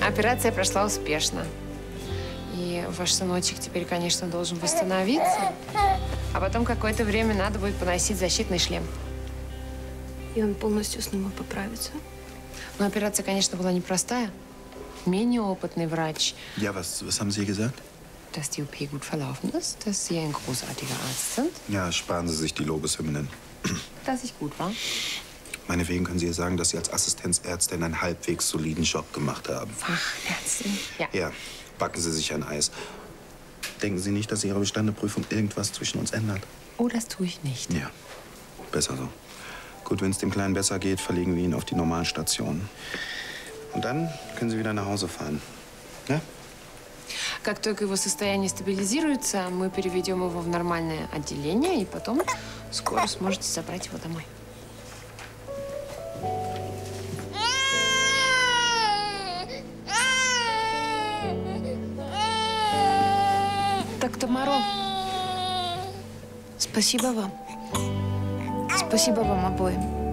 Операция прошла успешно. И ваш сыночек теперь, конечно, должен восстановиться. А потом какое-то время надо будет поносить защитный шлем. И он полностью снова поправится? Но операция, конечно, была непростая. Менее опытный врач. Ja, was haben Sie gesagt? Dass die OP gut verlaufen ist, dass Sie ein großartiger Arzt sind. Ja, sparen Sie sich die Lobeshymnen. Dass ich gut war. Meinetwegen können Sie ihr sagen, dass Sie als Assistenzärztin einen halbwegs soliden Job gemacht haben. Fachärztin? Ja. Ja, backen Sie sich ein Eis. Denken Sie nicht, dass Ihre bestandene Prüfung irgendwas zwischen uns ändert? Oh, das tue ich nicht. Ja, besser so. Gut, wenn es dem Kleinen besser geht, verlegen wir ihn auf die normalen Stationen. Und dann können Sie wieder nach Hause fahren. Ja? Как только его состояние стабилизируется, мы переведем его в нормальное отделение, и потом скоро сможете забрать его домой. Так, Тамаро, спасибо вам. Спасибо вам обоим.